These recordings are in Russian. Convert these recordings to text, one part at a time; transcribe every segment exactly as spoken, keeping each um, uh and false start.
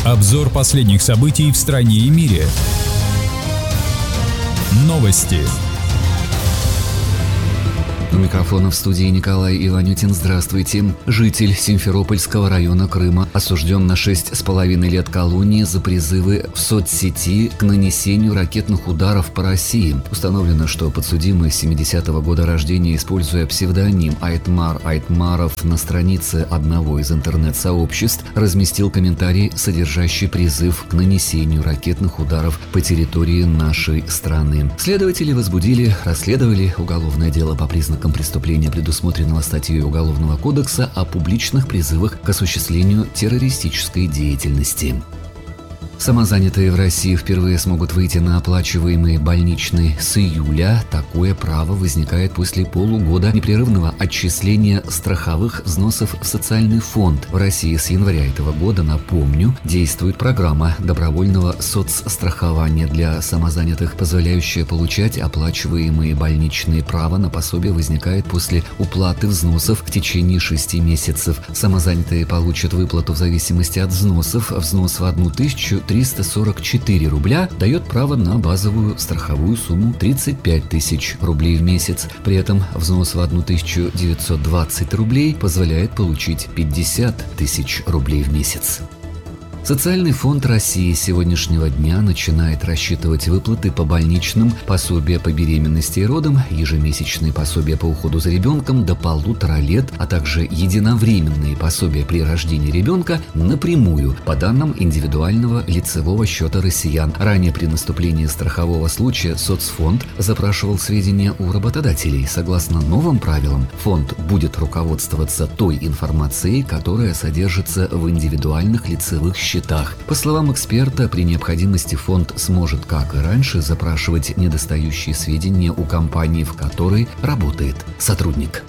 Обзор последних событий в стране и мире. Новости. У микрофона в студии Николай Иванютин. Здравствуйте. Житель Симферопольского района Крыма осужден на шесть с половиной лет колонии за призывы в соцсети к нанесению ракетных ударов по России. Установлено, что подсудимый семидесятого года рождения, используя псевдоним Айтмар Айтмаров, на странице одного из интернет-сообществ разместил комментарий, содержащий призыв к нанесению ракетных ударов по территории нашей страны. Следователи возбудили, расследовали уголовное дело по признакам преступления, предусмотренного статьей Уголовного кодекса о публичных призывах к осуществлению террористической деятельности. Самозанятые в России впервые смогут выйти на оплачиваемый больничный с июля. Такое право возникает после полугода непрерывного отчисления страховых взносов в социальный фонд. В России с января этого года, напомню, действует программа добровольного соцстрахования для самозанятых, позволяющая получать оплачиваемые больничные. Право на пособие возникает после уплаты взносов в течение шести месяцев. Самозанятые получат выплату в зависимости от взносов. Взнос в одну тысячу триста сорок четыре рубля дает право на базовую страховую сумму тридцать пять тысяч рублей в месяц. При этом взнос в тысячу девятьсот двадцать рублей позволяет получить пятьдесят тысяч рублей в месяц. Социальный фонд России с сегодняшнего дня начинает рассчитывать выплаты по больничным, пособия по беременности и родам, ежемесячные пособия по уходу за ребенком до полутора лет, а также единовременные пособия при рождении ребенка напрямую по данным индивидуального лицевого счета россиян. Ранее при наступлении страхового случая соцфонд запрашивал сведения у работодателей. Согласно новым правилам, фонд будет руководствоваться той информацией, которая содержится в индивидуальных лицевых счетах. счетах. По словам эксперта, при необходимости фонд сможет, как и раньше, запрашивать недостающие сведения у компании, в которой работает сотрудник.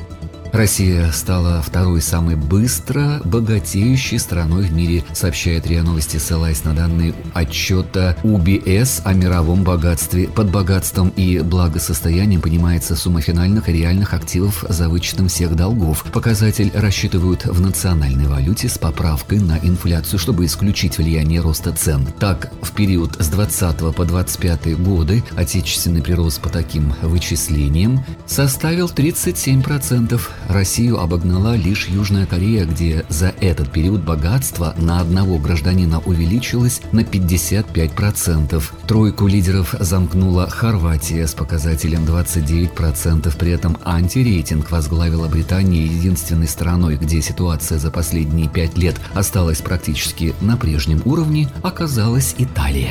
Россия стала второй самой быстро богатеющей страной в мире, сообщает РИА Новости, ссылаясь на данные отчета ю би эс о мировом богатстве. Под богатством и благосостоянием понимается сумма финальных и реальных активов за вычетом всех долгов. Показатель рассчитывают в национальной валюте с поправкой на инфляцию, чтобы исключить влияние роста цен. Так, в период с двадцатого по двадцать пятый годы отечественный прирост по таким вычислениям составил тридцать семь процентов. Россию обогнала лишь Южная Корея, где за этот период богатство на одного гражданина увеличилось на пятьдесят пять процентов. Тройку лидеров замкнула Хорватия с показателем двадцать девять процентов. При этом антирейтинг возглавила Британия. Единственной страной, где ситуация за последние пять лет осталась практически на прежнем уровне, оказалась Италия.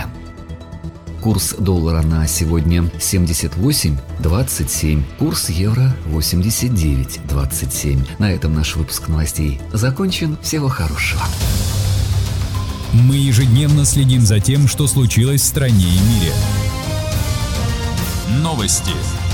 Курс доллара на сегодня семьдесят восемь двадцать семь, курс евро восемьдесят девять двадцать семь. На этом наш выпуск новостей закончен. Всего хорошего. Мы ежедневно следим за тем, что случилось в стране и мире. Новости.